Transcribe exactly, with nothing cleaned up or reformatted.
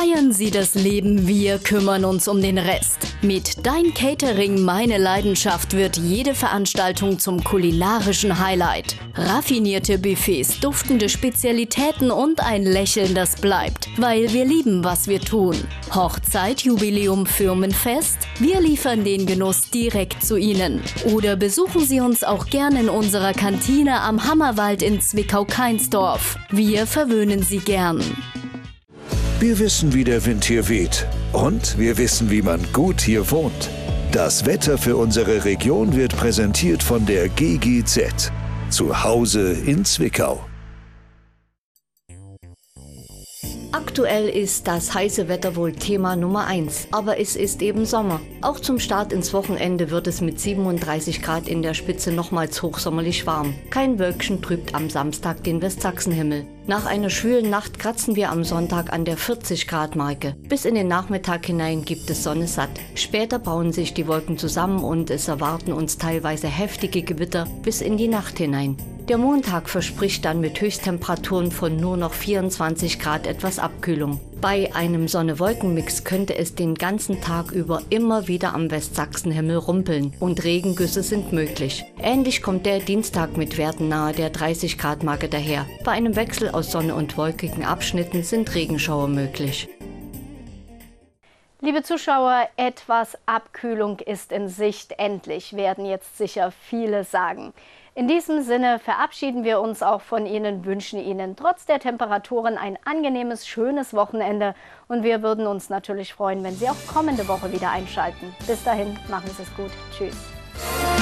Feiern Sie das Leben, wir kümmern uns um den Rest. Mit Dein Catering, meine Leidenschaft wird jede Veranstaltung zum kulinarischen Highlight. Raffinierte Buffets, duftende Spezialitäten und ein Lächeln, das bleibt, weil wir lieben, was wir tun. Hochzeit, Jubiläum, Firmenfest? Wir liefern den Genuss direkt zu Ihnen. Oder besuchen Sie uns auch gern in unserer Kantine am Hammerwald in Zwickau-Kainsdorf. Wir verwöhnen Sie gern. Wir wissen, wie der Wind hier weht. Und wir wissen, wie man gut hier wohnt. Das Wetter für unsere Region wird präsentiert von der G G Z. Zu Hause in Zwickau. Aktuell ist das heiße Wetter wohl Thema Nummer eins, aber es ist eben Sommer. Auch zum Start ins Wochenende wird es mit siebenunddreißig Grad in der Spitze nochmals hochsommerlich warm. Kein Wölkchen trübt am Samstag den Westsachsenhimmel. Nach einer schwülen Nacht kratzen wir am Sonntag an der vierzig Grad Marke. Bis in den Nachmittag hinein gibt es Sonne satt. Später bauen sich die Wolken zusammen und es erwarten uns teilweise heftige Gewitter bis in die Nacht hinein. Der Montag verspricht dann mit Höchsttemperaturen von nur noch vierundzwanzig Grad etwas Abkühlung. Bei einem Sonne-Wolken-Mix könnte es den ganzen Tag über immer wieder am Westsachsenhimmel rumpeln und Regengüsse sind möglich. Ähnlich kommt der Dienstag mit Werten nahe der dreißig Grad Marke daher. Bei einem Wechsel aus Sonne und wolkigen Abschnitten sind Regenschauer möglich. Liebe Zuschauer, etwas Abkühlung ist in Sicht. Endlich, werden jetzt sicher viele sagen. In diesem Sinne verabschieden wir uns auch von Ihnen, wünschen Ihnen trotz der Temperaturen ein angenehmes, schönes Wochenende. Und wir würden uns natürlich freuen, wenn Sie auch kommende Woche wieder einschalten. Bis dahin, machen Sie es gut. Tschüss.